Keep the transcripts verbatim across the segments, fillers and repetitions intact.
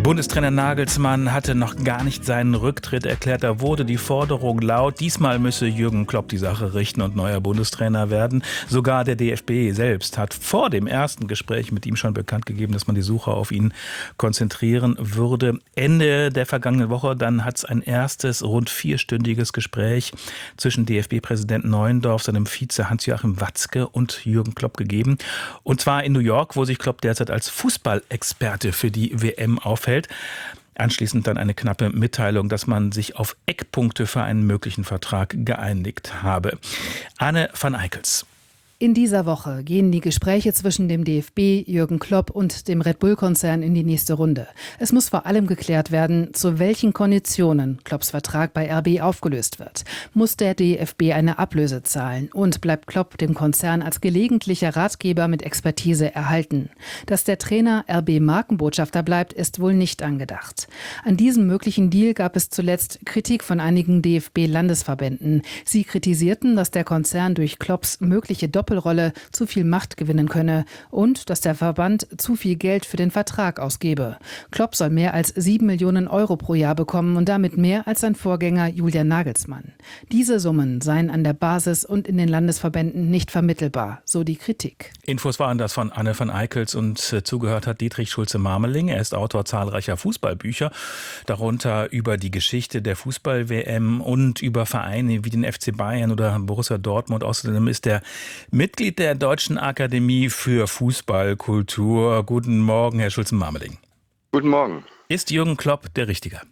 Bundestrainer Nagelsmann hatte noch gar nicht seinen Rücktritt erklärt. Da wurde die Forderung laut, diesmal müsse Jürgen Klopp die Sache richten und neuer Bundestrainer werden. Sogar der D F B selbst hat vor dem ersten Gespräch mit ihm schon bekannt gegeben, dass man die Suche auf ihn konzentrieren würde. Ende der vergangenen Woche, dann hat es ein erstes rund vierstündiges Gespräch zwischen D F B-Präsident Neuendorf, seinem Vize Hans-Joachim Watzke und Jürgen Klopp gegeben. Und zwar in New York, wo sich Klopp derzeit als Fußballexperte für die W M aufhält. Anschließend dann eine knappe Mitteilung, dass man sich auf Eckpunkte für einen möglichen Vertrag geeinigt habe. Anne van Eickels. In dieser Woche gehen die Gespräche zwischen dem D F B, Jürgen Klopp und dem Red Bull-Konzern in die nächste Runde. Es muss vor allem geklärt werden, zu welchen Konditionen Klopps Vertrag bei R B aufgelöst wird. Muss der D F B eine Ablöse zahlen und bleibt Klopp dem Konzern als gelegentlicher Ratgeber mit Expertise erhalten? Dass der Trainer R B-Markenbotschafter bleibt, ist wohl nicht angedacht. An diesem möglichen Deal gab es zuletzt Kritik von einigen D F B-Landesverbänden. Sie kritisierten, dass der Konzern durch Klopps mögliche Doppel Rolle zu viel Macht gewinnen könne und dass der Verband zu viel Geld für den Vertrag ausgebe. Klopp soll mehr als sieben Millionen Euro pro Jahr bekommen und damit mehr als sein Vorgänger Julian Nagelsmann. Diese Summen seien an der Basis und in den Landesverbänden nicht vermittelbar, so die Kritik. Infos waren das von Anne van Eickels und äh, zugehört hat Dietrich Schulze-Marmeling. Er ist Autor zahlreicher Fußballbücher, darunter über die Geschichte der Fußball-W M und über Vereine wie den F C Bayern oder Borussia Dortmund. Außerdem ist er Mitglied der Deutschen Akademie für Fußballkultur. Guten Morgen, Herr Schulze-Marmeling. Guten Morgen. Ist Jürgen Klopp der Richtige?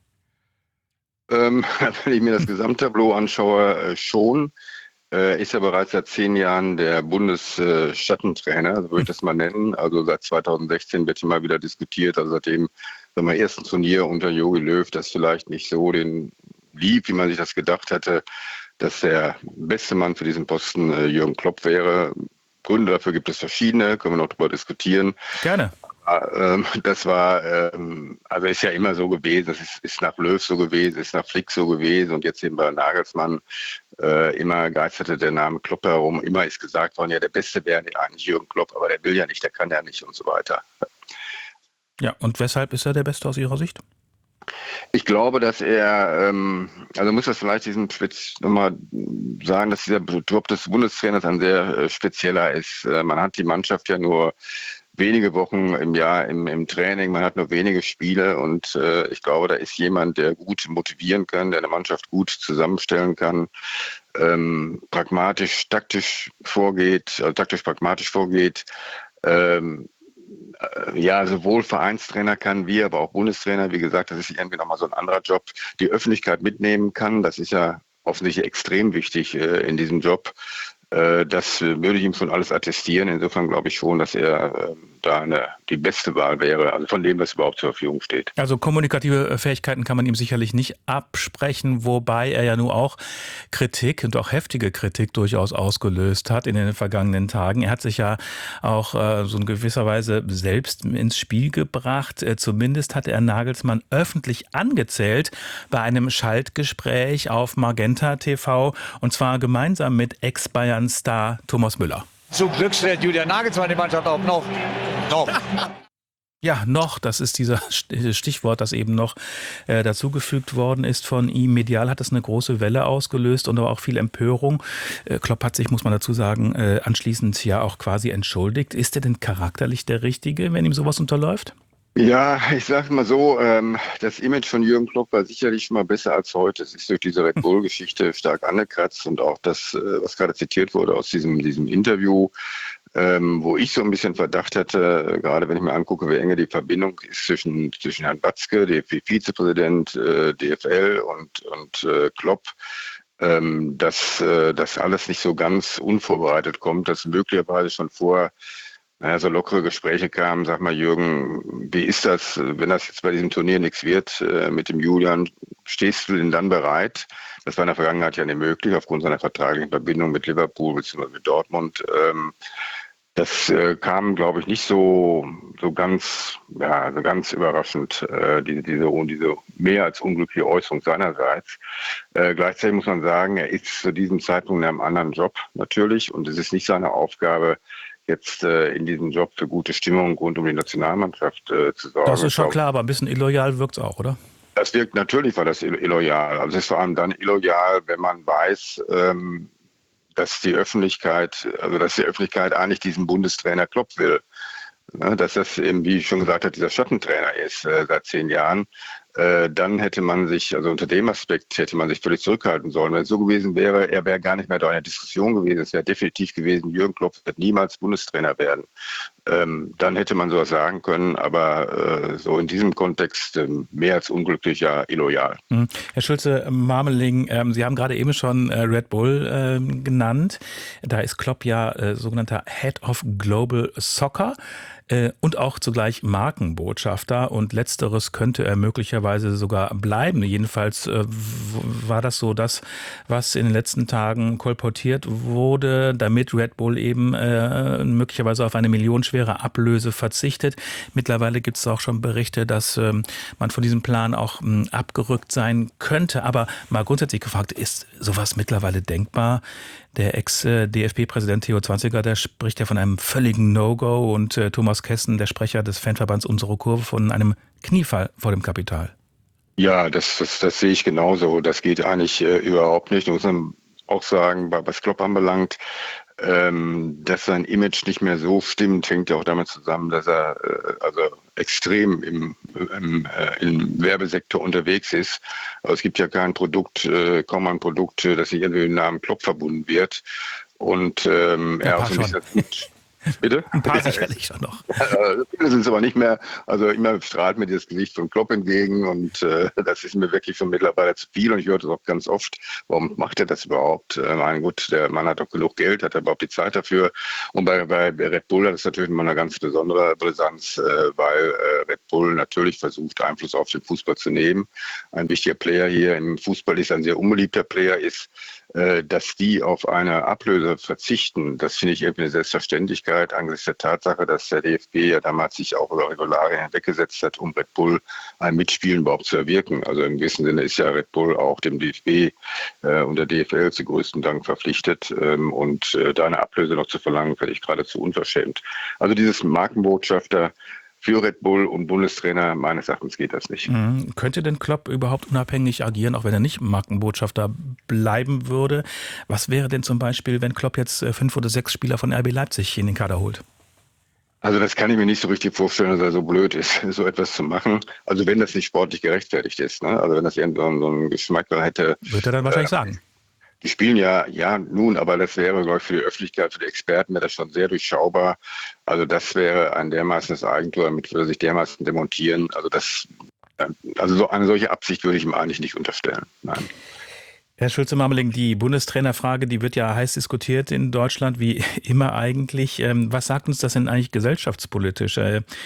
Ähm, wenn ich mir das Gesamttableau anschaue, äh, schon. Äh, ist ja bereits seit zehn Jahren der Bundesschattentrainer, so würde ich das mal nennen. Also seit zweitausendsechzehn wird immer wieder diskutiert. Also seitdem beim ersten Turnier unter Jogi Löw, das vielleicht nicht so den lieb, wie man sich das gedacht hatte, dass der beste Mann für diesen Posten äh, Jürgen Klopp wäre. Gründe dafür gibt es verschiedene, können wir noch darüber diskutieren. Gerne. Ähm, das war, ähm, also ist ja immer so gewesen, es ist, ist nach Löw so gewesen, ist nach Flick so gewesen und jetzt eben bei Nagelsmann äh, immer geisterte der Name Klopp herum. Immer ist gesagt worden, ja, der Beste wäre eigentlich Jürgen Klopp, aber der will ja nicht, der kann ja nicht und so weiter. Ja, und weshalb ist er der Beste aus Ihrer Sicht? Ich glaube, dass er, ähm, also muss das vielleicht diesen Spitz nochmal sagen, dass dieser Job des Bundestrainers ein sehr äh, spezieller ist. Äh, man hat die Mannschaft ja nur wenige Wochen im Jahr im, im Training, man hat nur wenige Spiele und äh, ich glaube, da ist jemand, der gut motivieren kann, der eine Mannschaft gut zusammenstellen kann, ähm, pragmatisch, taktisch vorgeht, also taktisch pragmatisch vorgeht, ähm, ja, sowohl Vereinstrainer kann wie, aber auch Bundestrainer. Wie gesagt, das ist irgendwie nochmal so ein anderer Job. Die Öffentlichkeit mitnehmen kann, das ist ja offensichtlich extrem wichtig äh, in diesem Job. Äh, das äh, würde ich ihm schon alles attestieren. Insofern glaube ich schon, dass er äh, da eine, die beste Wahl wäre, also von dem, was überhaupt zur Verfügung steht. Also kommunikative Fähigkeiten kann man ihm sicherlich nicht absprechen, wobei er ja nun auch Kritik und auch heftige Kritik durchaus ausgelöst hat in den vergangenen Tagen. Er hat sich ja auch äh, so in gewisser Weise selbst ins Spiel gebracht. Äh, zumindest hat er Nagelsmann öffentlich angezählt bei einem Schaltgespräch auf Magenta T V und zwar gemeinsam mit Ex-Bayern-Star Thomas Müller. Zum Glück stellt Julian Nagelsmann die Mannschaft auf. Noch. Noch. Ja, noch, das ist dieser Stichwort, das eben noch äh, dazugefügt worden ist von ihm. Medial hat es eine große Welle ausgelöst und aber auch viel Empörung. Äh, Klopp hat sich, muss man dazu sagen, äh, anschließend ja auch quasi entschuldigt. Ist er denn charakterlich der Richtige, wenn ihm sowas unterläuft? Ja, ich sage mal so, ähm, das Image von Jürgen Klopp war sicherlich schon mal besser als heute. Es ist durch diese Red Bull-Geschichte stark angekratzt und auch das, äh, was gerade zitiert wurde aus diesem, diesem Interview, ähm, wo ich so ein bisschen Verdacht hatte, äh, gerade wenn ich mir angucke, wie enge die Verbindung ist zwischen, zwischen Herrn Watzke, D F B-Vizepräsident, äh, D F L und, und äh, Klopp, ähm, dass äh, das alles nicht so ganz unvorbereitet kommt, dass möglicherweise schon vor naja, so lockere Gespräche kamen. Sag mal, Jürgen, wie ist das, wenn das jetzt bei diesem Turnier nichts wird äh, mit dem Julian? Stehst du denn dann bereit? Das war in der Vergangenheit ja nicht möglich, aufgrund seiner vertraglichen Verbindung mit Liverpool bzw. mit Dortmund. Ähm, das äh, kam, glaube ich, nicht so, so ganz, ja, also ganz überraschend, äh, diese, diese, diese mehr als unglückliche Äußerung seinerseits. Äh, gleichzeitig muss man sagen, er ist zu diesem Zeitpunkt in einem anderen Job natürlich und es ist nicht seine Aufgabe, jetzt äh, in diesem Job für gute Stimmung rund um die Nationalmannschaft äh, zu sorgen. Das ist schon klar, aber ein bisschen illoyal wirkt es auch, oder? Das wirkt natürlich, war das illoyal. Also es ist vor allem dann illoyal, wenn man weiß, ähm, dass die Öffentlichkeit, also dass die Öffentlichkeit eigentlich diesen Bundestrainer Klopp will. Ne, dass das eben, wie ich schon gesagt habe, dieser Schattentrainer ist äh, seit zehn Jahren. Äh, dann hätte man sich, also unter dem Aspekt hätte man sich völlig zurückhalten sollen. Wenn es so gewesen wäre, er wäre gar nicht mehr da in der Diskussion gewesen. Es wäre definitiv gewesen, Jürgen Klopp wird niemals Bundestrainer werden. Ähm, dann hätte man sowas sagen können, aber äh, so in diesem Kontext äh, mehr als unglücklich, ja illoyal. Mhm. Herr Schulze-Marmeling, ähm, Sie haben gerade eben schon äh, Red Bull äh, genannt. Da ist Klopp ja äh, sogenannter Head of Global Soccer. Äh, und auch zugleich Markenbotschafter, und letzteres könnte er möglicherweise sogar bleiben. Jedenfalls äh, war das so das, was in den letzten Tagen kolportiert wurde, damit Red Bull eben äh, möglicherweise auf eine millionenschwere Ablöse verzichtet. Mittlerweile gibt es auch schon Berichte, dass äh, man von diesem Plan auch äh, abgerückt sein könnte. Aber mal grundsätzlich gefragt, ist sowas mittlerweile denkbar? Der Ex-D F B-Präsident Theo Zwanziger, der spricht ja von einem völligen No-Go, und äh, Thomas Kessen, der Sprecher des Fanverbands Unsere Kurve, von einem Kniefall vor dem Kapital. Ja, das, das, das sehe ich genauso. Das geht eigentlich äh, überhaupt nicht. Ich muss auch sagen, was Klopp anbelangt, ähm, dass sein Image nicht mehr so stimmt, hängt ja auch damit zusammen, dass er äh, also extrem im, im, äh, im Werbesektor unterwegs ist. Aber es gibt ja kein Produkt, äh, kaum ein Produkt, das nicht irgendwie mit dem Namen Klopp verbunden wird. Und ähm, ja, er auch so ein bisschen... Bitte? Ein paar sicherlich schon noch. Viele sind es aber nicht mehr. Also immer strahlt mir das Gesicht von Klopp entgegen, und äh, das ist mir wirklich schon mittlerweile zu viel, und ich höre das auch ganz oft. Warum macht er das überhaupt? Äh, mein Gott, der Mann hat doch genug Geld, hat er überhaupt die Zeit dafür? Und bei, bei Red Bull hat es natürlich immer eine ganz besondere Brisanz, äh, weil äh, Red Bull natürlich versucht, Einfluss auf den Fußball zu nehmen. Ein wichtiger Player hier im Fußball ist, ein sehr unbeliebter Player ist. Dass die auf eine Ablöse verzichten, das finde ich irgendwie eine Selbstverständlichkeit angesichts der Tatsache, dass der D F B ja damals sich auch über Regularien hinweggesetzt hat, um Red Bull ein Mitspielen überhaupt zu erwirken. Also im gewissen Sinne ist ja Red Bull auch dem D F B äh, und der D F L zu größten Dank verpflichtet, ähm, und äh, da eine Ablöse noch zu verlangen, finde ich geradezu unverschämt. Also dieses Markenbotschafter für Red Bull und Bundestrainer, meines Erachtens geht das nicht. Mhm. Könnte denn Klopp überhaupt unabhängig agieren, auch wenn er nicht Markenbotschafter bleiben würde? Was wäre denn zum Beispiel, wenn Klopp jetzt fünf oder sechs Spieler von R B Leipzig in den Kader holt? Also das kann ich mir nicht so richtig vorstellen, dass er so blöd ist, so etwas zu machen. Also wenn das nicht sportlich gerechtfertigt ist, ne? Also wenn das irgendein so ein Geschmack hätte. Wird er dann wahrscheinlich äh, sagen. Die spielen ja, ja nun, aber das wäre, glaube ich, für die Öffentlichkeit, für die Experten wäre das schon sehr durchschaubar. Also das wäre ein dermaßenes Eigentor, damit würde sich dermaßen demontieren. Also das, also so eine solche Absicht würde ich ihm eigentlich nicht unterstellen. Nein. Herr Schulze-Marmeling, die Bundestrainerfrage, die wird ja heiß diskutiert in Deutschland, wie immer eigentlich. Was sagt uns das denn eigentlich gesellschaftspolitisch?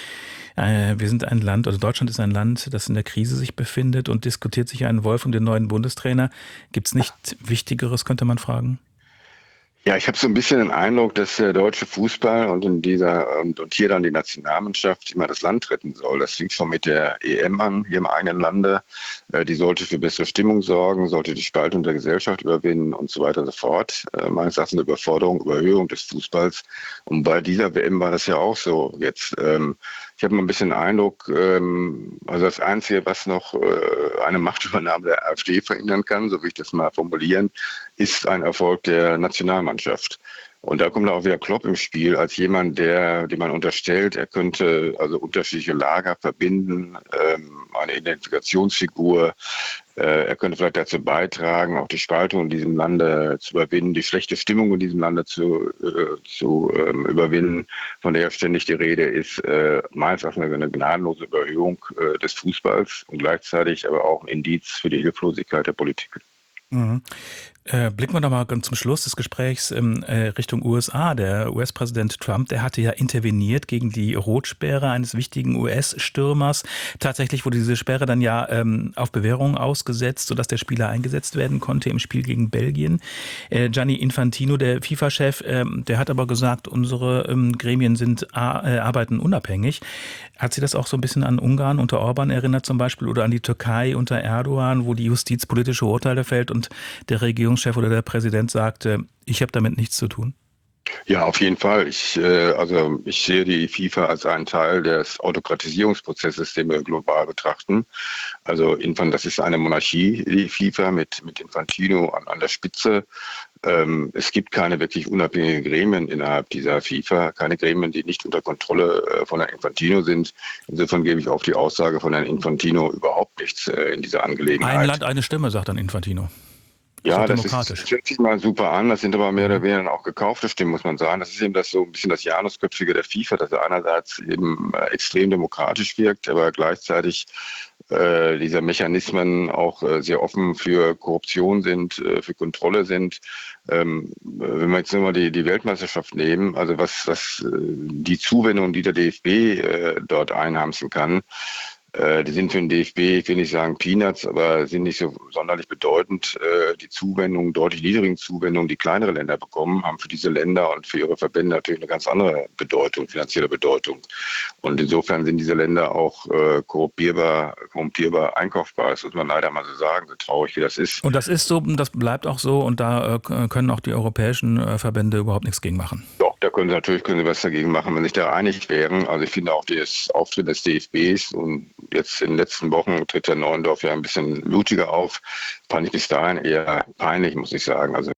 Wir sind ein Land, also Deutschland ist ein Land, das in der Krise sich befindet, und diskutiert sich ein Wolf um den neuen Bundestrainer. Gibt es nicht Wichtigeres, könnte man fragen? Ja, ich habe so ein bisschen den Eindruck, dass der deutsche Fußball und in dieser und, und hier dann die Nationalmannschaft immer das Land retten soll. Das fängt schon mit der E M an, hier im eigenen Lande. Äh, die sollte für bessere Stimmung sorgen, sollte die Spaltung der Gesellschaft überwinden und so weiter und so fort. Äh, meines Erachtens eine Überforderung, Überhöhung des Fußballs. Und bei dieser W M war das ja auch so jetzt. Ähm, ich habe mal ein bisschen den Eindruck, ähm, also das Einzige, was noch äh, eine Machtübernahme der AfD verhindern kann, so will ich das mal formulieren, ist ein Erfolg der Nationalmannschaft. Und da kommt auch wieder Klopp im Spiel, als jemand, der, dem man unterstellt, er könnte also unterschiedliche Lager verbinden, ähm, eine Identifikationsfigur. Äh, er könnte vielleicht dazu beitragen, auch die Spaltung in diesem Lande zu überwinden, die schlechte Stimmung in diesem Lande zu, äh, zu ähm, überwinden, von der ständig die Rede ist. Äh, meines Erachtens eine gnadenlose Überhöhung äh, des Fußballs und gleichzeitig aber auch ein Indiz für die Hilflosigkeit der Politik. Mhm. Äh, blicken wir doch mal ganz zum Schluss des Gesprächs ähm, äh, Richtung U S A. Der U S-Präsident Trump, der hatte ja interveniert gegen die Rotsperre eines wichtigen U S-Stürmers. Tatsächlich wurde diese Sperre dann ja ähm, auf Bewährung ausgesetzt, sodass der Spieler eingesetzt werden konnte im Spiel gegen Belgien. Äh, Gianni Infantino, der FIFA-Chef, äh, der hat aber gesagt, unsere ähm, Gremien sind äh, arbeiten unabhängig. Hat Sie das auch so ein bisschen an Ungarn unter Orban erinnert zum Beispiel oder an die Türkei unter Erdogan, wo die Justiz politische Urteile fällt und der Regierungschef oder der Präsident sagte, ich habe damit nichts zu tun? Ja, auf jeden Fall. Ich, äh, also ich sehe die FIFA als einen Teil des Autokratisierungsprozesses, den wir global betrachten. Also Infant, das ist eine Monarchie, die FIFA mit, mit Infantino an, an der Spitze. Ähm, es gibt keine wirklich unabhängigen Gremien innerhalb dieser FIFA, keine Gremien, die nicht unter Kontrolle äh, von Herrn Infantino sind. Insofern gebe ich auf die Aussage von Herrn Infantino überhaupt nichts äh, in dieser Angelegenheit. Ein Land, eine Stimme, sagt dann Infantino. Ist Ja, doch das demokratisch. ist, hört sich mal super an. Das sind aber mehr oder weniger auch gekaufte Stimmen, muss man sagen. Das ist eben das so ein bisschen das Janusköpfige der FIFA, dass er einerseits eben äh, extrem demokratisch wirkt, aber gleichzeitig äh, diese Mechanismen auch äh, sehr offen für Korruption sind, äh, für Kontrolle sind. Ähm, wenn wir jetzt nur mal die, die Weltmeisterschaft nehmen, also was, was äh, die Zuwendung, die der D F B äh, dort einheimsen kann, die sind für den D F B, ich will nicht sagen Peanuts, aber sind nicht so sonderlich bedeutend. Die Zuwendungen, deutlich niedrigen Zuwendungen, die kleinere Länder bekommen, haben für diese Länder und für ihre Verbände natürlich eine ganz andere Bedeutung, finanzielle Bedeutung. Und insofern sind diese Länder auch äh, korrumpierbar, korrumpierbar einkaufbar. Das muss man leider mal so sagen, so traurig wie das ist. Und das ist so, das bleibt auch so und da äh, können auch die europäischen äh, Verbände überhaupt nichts gegen machen. Doch, da können sie natürlich können sie was dagegen machen, wenn sich da einig wären. Also ich finde auch das Auftreten des D F Bs und jetzt in den letzten Wochen tritt der Neuendorf ja ein bisschen mutiger auf. Fand ich bis dahin eher peinlich, muss ich sagen. Also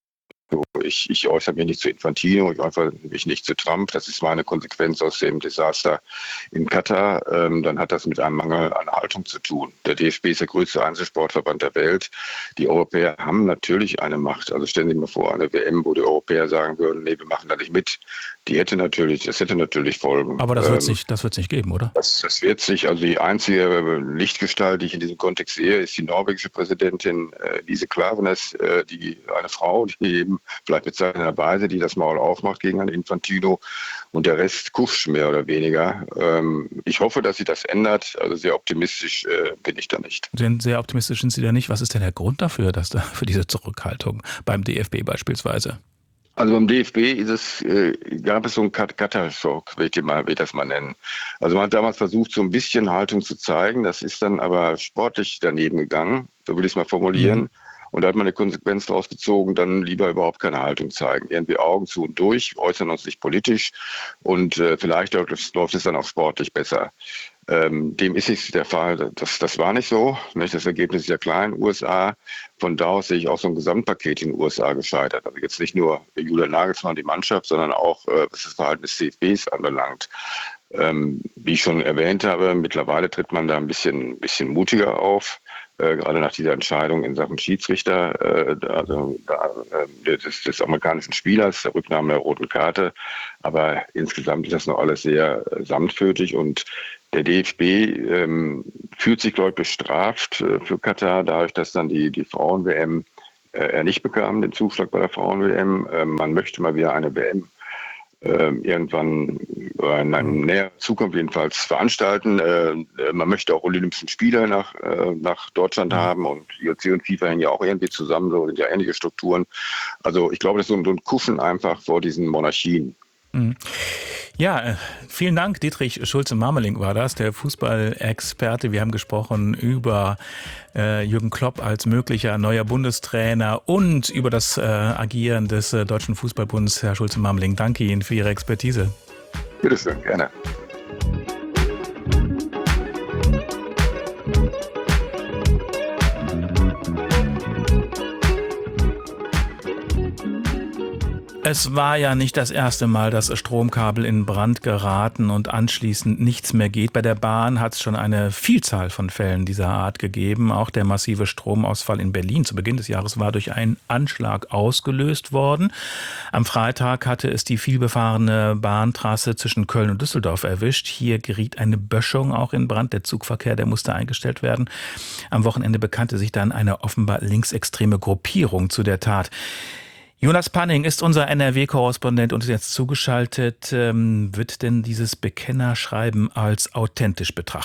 ich, ich äußere mich nicht zu Infantino, ich äußere mich nicht zu Trump. Das ist meine Konsequenz aus dem Desaster in Katar. Ähm, dann hat das mit einem Mangel an Haltung zu tun. Der D F B ist der größte Einzelsportverband der Welt. Die Europäer haben natürlich eine Macht. Also stellen Sie sich mal vor, eine W M, wo die Europäer sagen würden, nee, wir machen da nicht mit. Die hätte natürlich, das hätte natürlich Folgen. Aber das wird es ähm, nicht, das wird's nicht geben, oder? Das, das wird sich, also die einzige Lichtgestalt, die ich in diesem Kontext sehe, ist die norwegische Präsidentin äh, Lise Klaveness, äh, die eine Frau, die eben vielleicht bezeichnenderweise, die das Maul aufmacht gegen Herrn Infantino und der Rest kuscht mehr oder weniger. Ähm, ich hoffe, dass sich das ändert. Also sehr optimistisch äh, bin ich da nicht. Denn sehr optimistisch sind Sie da nicht. Was ist denn der Grund dafür, dass da für diese Zurückhaltung beim D F B beispielsweise? Also beim D F B ist es, äh, gab es so einen Katar-Schock, will ich, mal, will ich das mal nennen. Also man hat damals versucht, so ein bisschen Haltung zu zeigen. Das ist dann aber sportlich daneben gegangen, so will ich es mal formulieren. Mhm. Und da hat man eine Konsequenz daraus gezogen, dann lieber überhaupt keine Haltung zeigen. Irgendwie Augen zu und durch, äußern uns nicht politisch und äh, vielleicht läuft es dann auch sportlich besser. Ähm, dem ist nicht der Fall. Das, das war nicht so. Nicht? Das Ergebnis ist ja klein, U S A. Von da aus sehe ich auch so ein Gesamtpaket in den U S A gescheitert. Also jetzt nicht nur Julian Nagelsmann, die Mannschaft, sondern auch, äh, was das Verhalten des D F Bs anbelangt. Ähm, wie ich schon erwähnt habe, mittlerweile tritt man da ein bisschen, bisschen mutiger auf. Äh, gerade nach dieser Entscheidung in Sachen Schiedsrichter, äh, also da, äh, des, des amerikanischen Spielers, der Rücknahme der roten Karte. Aber insgesamt ist das noch alles sehr äh, sanftmütig und der D F B ähm, fühlt sich, glaube ich, bestraft äh, für Katar, dadurch, dass dann die, die Frauen-W M äh, er nicht bekam, den Zuschlag bei der Frauen-W M. Äh, man möchte mal wieder eine W M äh, irgendwann in einer näheren Zukunft jedenfalls veranstalten. Äh, man möchte auch Olympischen Spiele nach, äh, nach Deutschland haben und I O C und FIFA hängen ja auch irgendwie zusammen, so sind ja ähnliche Strukturen. Also ich glaube, das ist so ein, so ein Kuschen einfach vor diesen Monarchien. Mhm. Ja, vielen Dank. Dietrich Schulze-Marmeling war das, der Fußballexperte. Wir haben gesprochen über äh, Jürgen Klopp als möglicher neuer Bundestrainer und über das äh, Agieren des äh, Deutschen Fußballbundes. Herr Schulze-Marmeling, danke Ihnen für Ihre Expertise. Bitte schön, gerne. Es war ja nicht das erste Mal, dass Stromkabel in Brand geraten und anschließend nichts mehr geht. Bei der Bahn hat es schon eine Vielzahl von Fällen dieser Art gegeben. Auch der massive Stromausfall in Berlin zu Beginn des Jahres war durch einen Anschlag ausgelöst worden. Am Freitag hatte es die vielbefahrene Bahntrasse zwischen Köln und Düsseldorf erwischt. Hier geriet eine Böschung auch in Brand. Der Zugverkehr, der musste eingestellt werden. Am Wochenende bekannte sich dann eine offenbar linksextreme Gruppierung zu der Tat. Jonas Panning ist unser N R W-Korrespondent und ist jetzt zugeschaltet. Ähm, wird denn dieses Bekennerschreiben als authentisch betrachtet?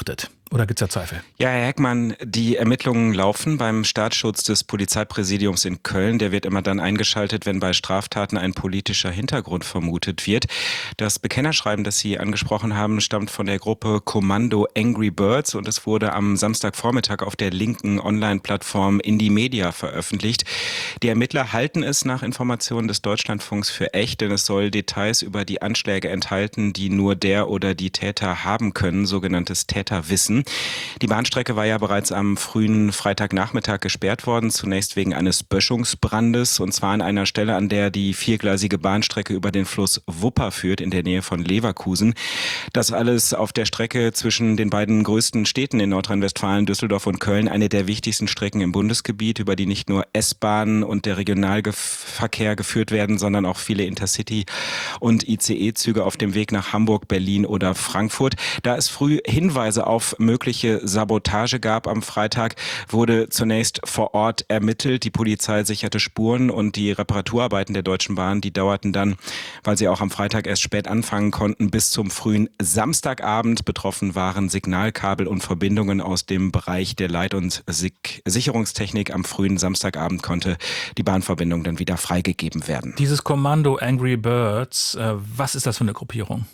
Oder gibt es da Zweifel? Ja, Herr Heckmann, die Ermittlungen laufen beim Staatsschutz des Polizeipräsidiums in Köln. Der wird immer dann eingeschaltet, wenn bei Straftaten ein politischer Hintergrund vermutet wird. Das Bekennerschreiben, das Sie angesprochen haben, stammt von der Gruppe Kommando Angry Birds und es wurde am Samstagvormittag auf der linken Online-Plattform Indymedia veröffentlicht. Die Ermittler halten es nach Informationen des Deutschlandfunks für echt, denn es soll Details über die Anschläge enthalten, die nur der oder die Täter haben können, sogenanntes Täterwissen. Die Bahnstrecke war ja bereits am frühen Freitagnachmittag gesperrt worden, zunächst wegen eines Böschungsbrandes, und zwar an einer Stelle, an der die viergleisige Bahnstrecke über den Fluss Wupper führt, in der Nähe von Leverkusen. Das alles auf der Strecke zwischen den beiden größten Städten in Nordrhein-Westfalen, Düsseldorf und Köln, eine der wichtigsten Strecken im Bundesgebiet, über die nicht nur S-Bahn und der Regionalverkehr geführt werden, sondern auch viele Intercity- und I C E-Züge auf dem Weg nach Hamburg, Berlin oder Frankfurt. Da es früh Hinweise auf mögliche Sabotage gab am Freitag, wurde zunächst vor Ort ermittelt. Die Polizei sicherte Spuren und die Reparaturarbeiten der Deutschen Bahn, die dauerten dann, weil sie auch am Freitag erst spät anfangen konnten, bis zum frühen Samstagabend. Betroffen waren Signalkabel und Verbindungen aus dem Bereich der Leit- und Sicherungstechnik. Am frühen Samstagabend konnte die Bahnverbindung dann wieder freigegeben werden. Dieses Kommando Angry Birds, äh, was ist das für eine Gruppierung?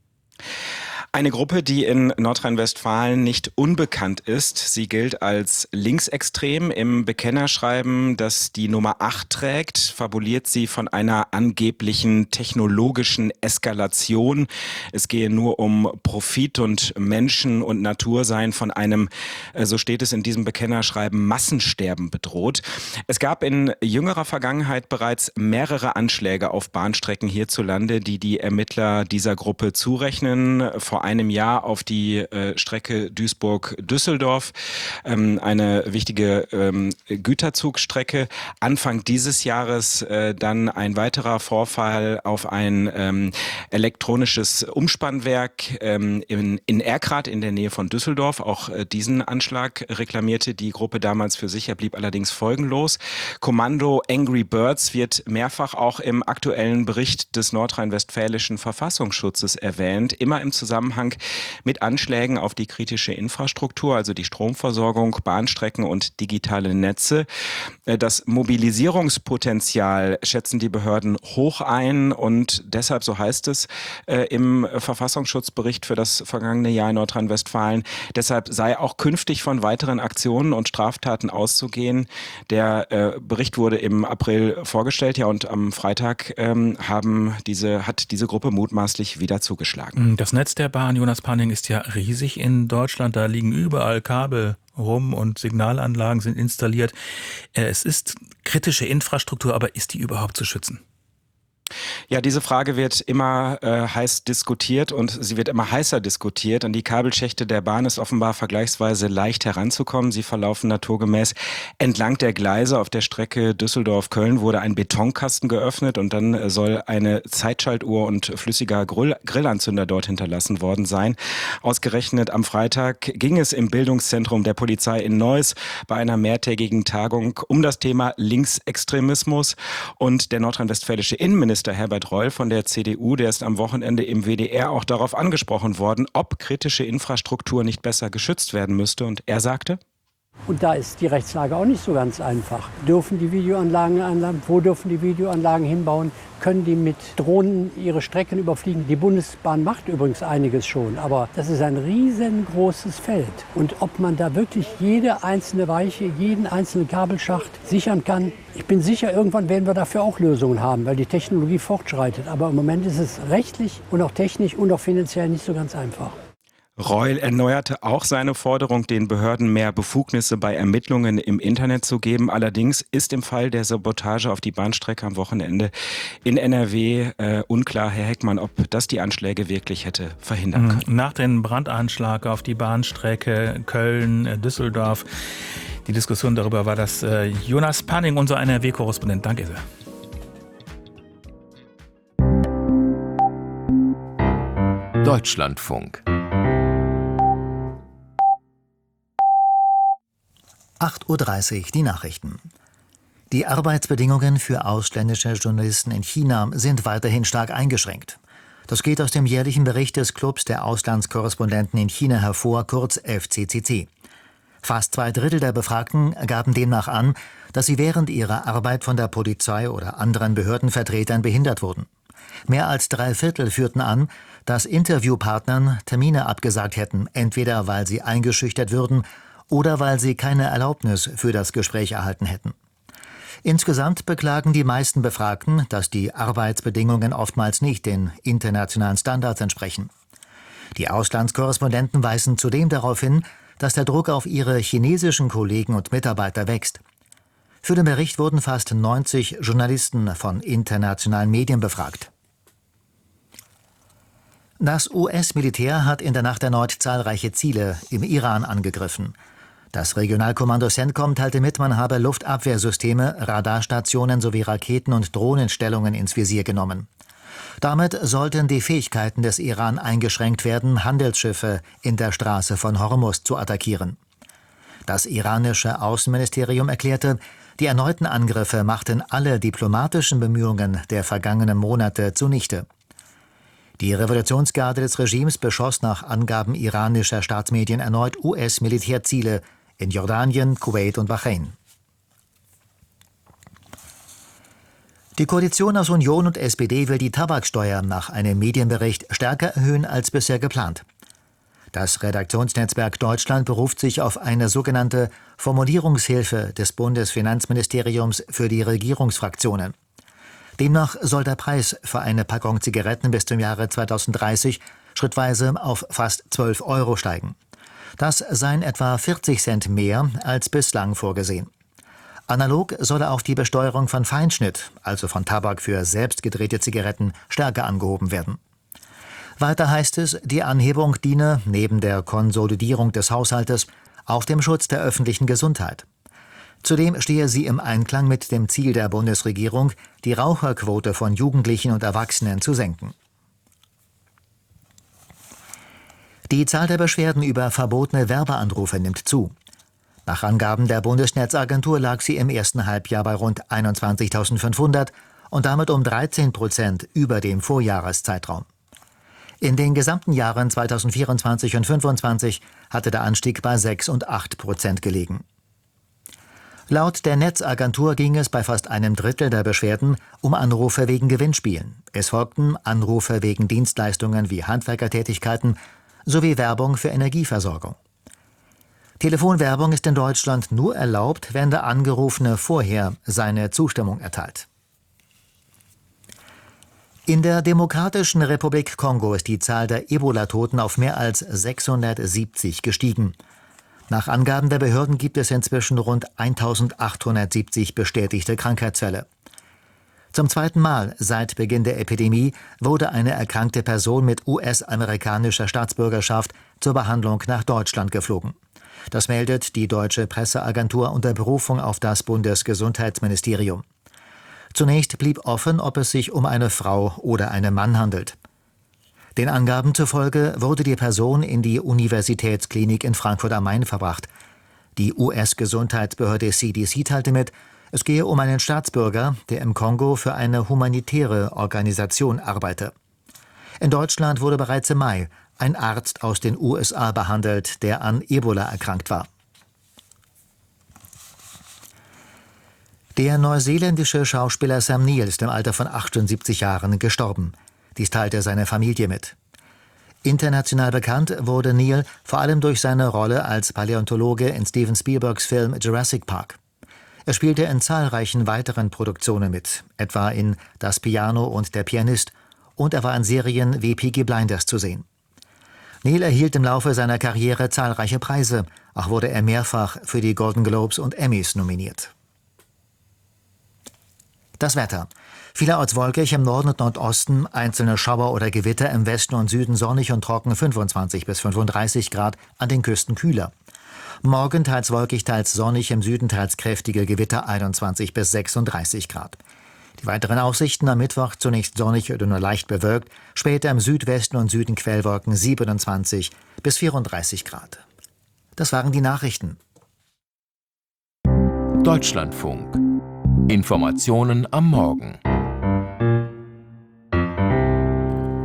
Eine Gruppe, die in Nordrhein-Westfalen nicht unbekannt ist. Sie gilt als linksextrem. Im Bekennerschreiben, das die Nummer acht trägt, fabuliert sie von einer angeblichen technologischen Eskalation. Es gehe nur um Profit und Menschen und Natur seien von einem, so steht es in diesem Bekennerschreiben, Massensterben bedroht. Es gab in jüngerer Vergangenheit bereits mehrere Anschläge auf Bahnstrecken hierzulande, die die Ermittler dieser Gruppe zurechnen. Vor einem Jahr auf die äh, Strecke Duisburg-Düsseldorf, ähm, eine wichtige ähm, Güterzugstrecke. Anfang dieses Jahres äh, dann ein weiterer Vorfall auf ein ähm, elektronisches Umspannwerk ähm, in, in Erkrath in der Nähe von Düsseldorf. Auch äh, diesen Anschlag reklamierte die Gruppe damals für sich, er blieb allerdings folgenlos. Kommando Angry Birds wird mehrfach auch im aktuellen Bericht des nordrhein-westfälischen Verfassungsschutzes erwähnt, immer im Zusammenhang mit Anschlägen auf die kritische Infrastruktur, also die Stromversorgung, Bahnstrecken und digitale Netze. Das Mobilisierungspotenzial schätzen die Behörden hoch ein und deshalb, so heißt es äh, im Verfassungsschutzbericht für das vergangene Jahr in Nordrhein-Westfalen, deshalb sei auch künftig von weiteren Aktionen und Straftaten auszugehen. Der äh, Bericht wurde im April vorgestellt, ja, und am Freitag ähm, haben diese, hat diese Gruppe mutmaßlich wieder zugeschlagen. Das Netz der Bahn, Jonas Panning, ist ja riesig in Deutschland. Da liegen überall Kabel rum und Signalanlagen sind installiert. Es ist kritische Infrastruktur, aber ist die überhaupt zu schützen? Ja, diese Frage wird immer äh, heiß diskutiert und sie wird immer heißer diskutiert. An die Kabelschächte der Bahn ist offenbar vergleichsweise leicht heranzukommen. Sie verlaufen naturgemäß entlang der Gleise. Auf der Strecke Düsseldorf-Köln wurde ein Betonkasten geöffnet und dann soll eine Zeitschaltuhr und flüssiger Grill- Grillanzünder dort hinterlassen worden sein. Ausgerechnet am Freitag ging es im Bildungszentrum der Polizei in Neuss bei einer mehrtägigen Tagung um das Thema Linksextremismus und der nordrhein-westfälische Innenminister Herbert Reul von der C D U, der ist am Wochenende im W D R auch darauf angesprochen worden, ob kritische Infrastruktur nicht besser geschützt werden müsste. Und er sagte: Und da ist die Rechtslage auch nicht so ganz einfach. Dürfen die Videoanlagen anlagen? Wo dürfen die Videoanlagen hinbauen? Können die mit Drohnen ihre Strecken überfliegen? Die Bundesbahn macht übrigens einiges schon, aber das ist ein riesengroßes Feld. Und ob man da wirklich jede einzelne Weiche, jeden einzelnen Kabelschacht sichern kann, ich bin sicher, irgendwann werden wir dafür auch Lösungen haben, weil die Technologie fortschreitet. Aber im Moment ist es rechtlich und auch technisch und auch finanziell nicht so ganz einfach. Reul erneuerte auch seine Forderung, den Behörden mehr Befugnisse bei Ermittlungen im Internet zu geben. Allerdings ist im Fall der Sabotage auf die Bahnstrecke am Wochenende in N R W äh, unklar, Herr Heckmann, ob das die Anschläge wirklich hätte verhindern können. Nach dem Brandanschlag auf die Bahnstrecke Köln-Düsseldorf, die Diskussion darüber war das äh, Jonas Panning, unser N R W-Korrespondent. Danke sehr. Deutschlandfunk. acht Uhr dreißig, die Nachrichten. Die Arbeitsbedingungen für ausländische Journalisten in China sind weiterhin stark eingeschränkt. Das geht aus dem jährlichen Bericht des Clubs der Auslandskorrespondenten in China hervor, kurz F C C C. Fast zwei Drittel der Befragten gaben demnach an, dass sie während ihrer Arbeit von der Polizei oder anderen Behördenvertretern behindert wurden. Mehr als drei Viertel führten an, dass Interviewpartnern Termine abgesagt hätten, entweder weil sie eingeschüchtert würden oder weil sie keine Erlaubnis für das Gespräch erhalten hätten. Insgesamt beklagen die meisten Befragten, dass die Arbeitsbedingungen oftmals nicht den internationalen Standards entsprechen. Die Auslandskorrespondenten weisen zudem darauf hin, dass der Druck auf ihre chinesischen Kollegen und Mitarbeiter wächst. Für den Bericht wurden fast neunzig Journalisten von internationalen Medien befragt. Das U S-Militär hat in der Nacht erneut zahlreiche Ziele im Iran angegriffen. Das Regionalkommando CENTCOM teilte mit, man habe Luftabwehrsysteme, Radarstationen sowie Raketen- und Drohnenstellungen ins Visier genommen. Damit sollten die Fähigkeiten des Iran eingeschränkt werden, Handelsschiffe in der Straße von Hormuz zu attackieren. Das iranische Außenministerium erklärte, die erneuten Angriffe machten alle diplomatischen Bemühungen der vergangenen Monate zunichte. Die Revolutionsgarde des Regimes beschoss nach Angaben iranischer Staatsmedien erneut U S-Militärziele in Jordanien, Kuwait und Bahrain. Die Koalition aus Union und S P D will die Tabaksteuer nach einem Medienbericht stärker erhöhen als bisher geplant. Das Redaktionsnetzwerk Deutschland beruft sich auf eine sogenannte Formulierungshilfe des Bundesfinanzministeriums für die Regierungsfraktionen. Demnach soll der Preis für eine Packung Zigaretten bis zum Jahre zweitausenddreißig schrittweise auf fast zwölf Euro steigen. Das seien etwa vierzig Cent mehr als bislang vorgesehen. Analog solle auch die Besteuerung von Feinschnitt, also von Tabak für selbst gedrehte Zigaretten, stärker angehoben werden. Weiter heißt es, die Anhebung diene neben der Konsolidierung des Haushaltes auch dem Schutz der öffentlichen Gesundheit. Zudem stehe sie im Einklang mit dem Ziel der Bundesregierung, die Raucherquote von Jugendlichen und Erwachsenen zu senken. Die Zahl der Beschwerden über verbotene Werbeanrufe nimmt zu. Nach Angaben der Bundesnetzagentur lag sie im ersten Halbjahr bei rund einundzwanzigtausendfünfhundert und damit um dreizehn Prozent über dem Vorjahreszeitraum. In den gesamten Jahren zweitausendvierundzwanzig und zweitausendfünfundzwanzig hatte der Anstieg bei sechs und acht Prozent gelegen. Laut der Netzagentur ging es bei fast einem Drittel der Beschwerden um Anrufe wegen Gewinnspielen. Es folgten Anrufe wegen Dienstleistungen wie Handwerkertätigkeiten sowie Werbung für Energieversorgung. Telefonwerbung ist in Deutschland nur erlaubt, wenn der Angerufene vorher seine Zustimmung erteilt. In der Demokratischen Republik Kongo ist die Zahl der Ebola-Toten auf mehr als sechshundertsiebzig gestiegen. Nach Angaben der Behörden gibt es inzwischen rund eintausendachthundertsiebzig bestätigte Krankheitsfälle. Zum zweiten Mal seit Beginn der Epidemie wurde eine erkrankte Person mit U S-amerikanischer Staatsbürgerschaft zur Behandlung nach Deutschland geflogen. Das meldet die deutsche Presseagentur unter Berufung auf das Bundesgesundheitsministerium. Zunächst blieb offen, ob es sich um eine Frau oder einen Mann handelt. Den Angaben zufolge wurde die Person in die Universitätsklinik in Frankfurt am Main verbracht. Die U S-Gesundheitsbehörde C D C teilte mit, es gehe um einen Staatsbürger, der im Kongo für eine humanitäre Organisation arbeite. In Deutschland wurde bereits im Mai ein Arzt aus den U S A behandelt, der an Ebola erkrankt war. Der neuseeländische Schauspieler Sam Neill ist im Alter von achtundsiebzig Jahren gestorben. Dies teilte seine Familie mit. International bekannt wurde Neill vor allem durch seine Rolle als Paläontologe in Steven Spielbergs Film Jurassic Park. Er spielte in zahlreichen weiteren Produktionen mit, etwa in Das Piano und der Pianist, und er war in Serien wie Peaky Blinders zu sehen. Neill erhielt im Laufe seiner Karriere zahlreiche Preise, auch wurde er mehrfach für die Golden Globes und Emmys nominiert. Das Wetter. Vielerorts wolkig, im Norden und Nordosten einzelne Schauer oder Gewitter, im Westen und Süden sonnig und trocken, fünfundzwanzig bis fünfunddreißig Grad, an den Küsten kühler. Morgen teils wolkig, teils sonnig, im Süden teils kräftige Gewitter, einundzwanzig bis sechsunddreißig Grad. Die weiteren Aussichten: am Mittwoch zunächst sonnig oder nur leicht bewölkt, später im Südwesten und Süden Quellwolken, siebenundzwanzig bis vierunddreißig Grad. Das waren die Nachrichten. Deutschlandfunk. Informationen am Morgen. acht Uhr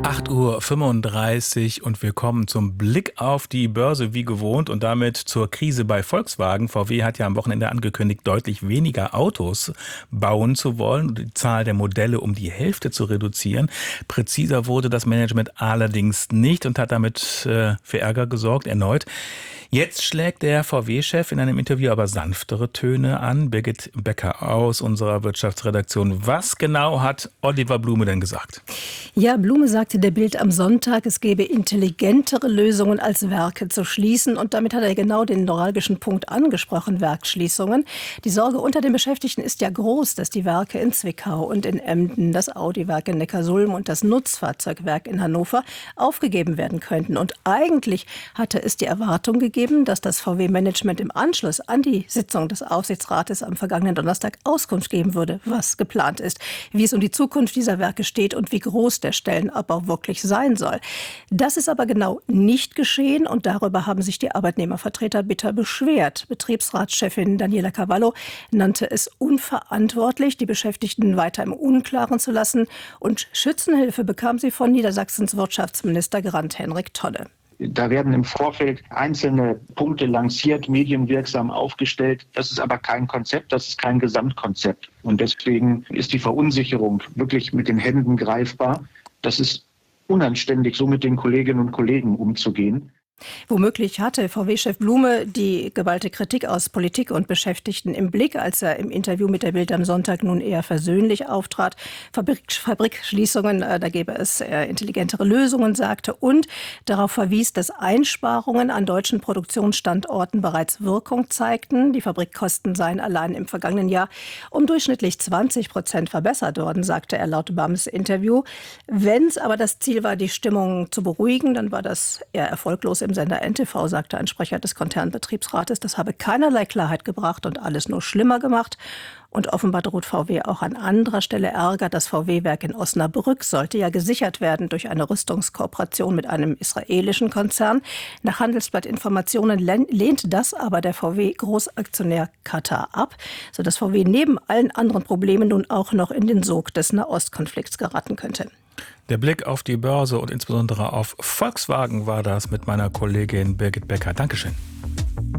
Uhr fünfunddreißig und wir kommen zum Blick auf die Börse wie gewohnt und damit zur Krise bei Volkswagen. V W hat ja am Wochenende angekündigt, deutlich weniger Autos bauen zu wollen und die Zahl der Modelle um die Hälfte zu reduzieren. Präziser wurde das Management allerdings nicht und hat damit äh, für Ärger gesorgt, erneut. Jetzt schlägt der V W-Chef in einem Interview aber sanftere Töne an. Birgit Becker aus unserer Wirtschaftsredaktion. Was genau hat Oliver Blume denn gesagt? Ja, Blume sagte der Bild am Sonntag, es gäbe intelligentere Lösungen als Werke zu schließen. Und damit hat er genau den neuralgischen Punkt angesprochen, Werksschließungen. Die Sorge unter den Beschäftigten ist ja groß, dass die Werke in Zwickau und in Emden, das Audi-Werk in Neckarsulm und das Nutzfahrzeugwerk in Hannover aufgegeben werden könnten. Und eigentlich hatte es die Erwartung gegeben, dass das V W-Management im Anschluss an die Sitzung des Aufsichtsrates am vergangenen Donnerstag Auskunft geben würde, was geplant ist, wie es um die Zukunft dieser Werke steht und wie groß der Stellenabbau wirklich sein soll. Das ist aber genau nicht geschehen und darüber haben sich die Arbeitnehmervertreter bitter beschwert. Betriebsratschefin Daniela Cavallo nannte es unverantwortlich, die Beschäftigten weiter im Unklaren zu lassen, und Schützenhilfe bekam sie von Niedersachsens Wirtschaftsminister Grant-Henrik Tolle. Da werden im Vorfeld einzelne Punkte lanciert, medienwirksam aufgestellt. Das ist aber kein Konzept, das ist kein Gesamtkonzept. Und deswegen ist die Verunsicherung wirklich mit den Händen greifbar. Das ist unanständig, so mit den Kolleginnen und Kollegen umzugehen. Womöglich hatte V W-Chef Blume die geballte Kritik aus Politik und Beschäftigten im Blick, als er im Interview mit der Bild am Sonntag nun eher versöhnlich auftrat. Fabrik, Fabrikschließungen, äh, da gäbe es äh, intelligentere Lösungen, sagte, und darauf verwies, dass Einsparungen an deutschen Produktionsstandorten bereits Wirkung zeigten. Die Fabrikkosten seien allein im vergangenen Jahr um durchschnittlich zwanzig Prozent verbessert worden, sagte er laut B A Ms Interview. Wenn es aber das Ziel war, die Stimmung zu beruhigen, dann war das eher erfolglos. Im Sender N T V sagte ein Sprecher des Konzernbetriebsrates, das habe keinerlei Klarheit gebracht und alles nur schlimmer gemacht. Und offenbar droht V W auch an anderer Stelle Ärger. Das V W-Werk in Osnabrück sollte ja gesichert werden durch eine Rüstungskooperation mit einem israelischen Konzern. Nach Handelsblatt-Informationen lehnt das aber der V W-Großaktionär Katar ab, sodass V W neben allen anderen Problemen nun auch noch in den Sog des Nahostkonflikts geraten könnte. Der Blick auf die Börse und insbesondere auf Volkswagen war das mit meiner Kollegin Birgit Becker. Dankeschön.